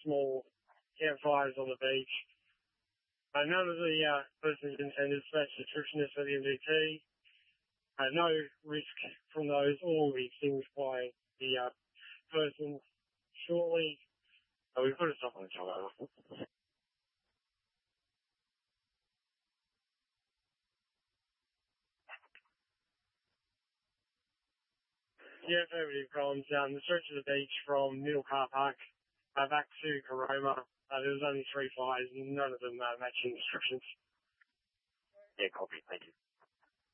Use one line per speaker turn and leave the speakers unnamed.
small campfires on the beach. None of the persons intended / descriptionists of the MDT. No risk from those. All will be extinguished by the person shortly. We put a stop on the job. Yeah, affirmative, Collins. The stretch of the beach from Middle Car Park back to Caroma, there was only 3 fires, none of them matching descriptions.
Yeah, copy. Thank you.